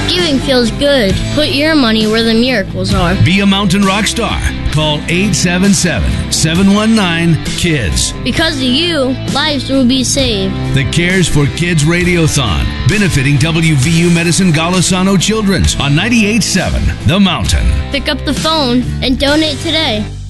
Giving feels good. Put your money where the miracles are. Be a mountain rock star. Call 877-719-KIDS. Because of you, lives will be saved. The Cares for Kids Radiothon, benefiting WVU Medicine Golisano Children's on 98.7 The Mountain. Pick up the phone and donate today.